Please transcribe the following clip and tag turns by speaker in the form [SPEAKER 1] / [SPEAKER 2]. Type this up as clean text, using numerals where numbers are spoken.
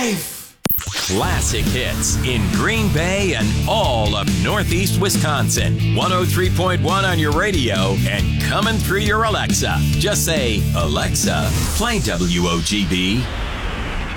[SPEAKER 1] life.
[SPEAKER 2] Classic hits in Green Bay and all of Northeast Wisconsin. 103.1 on your radio and coming through your Alexa. Just say, Alexa, play WOGB.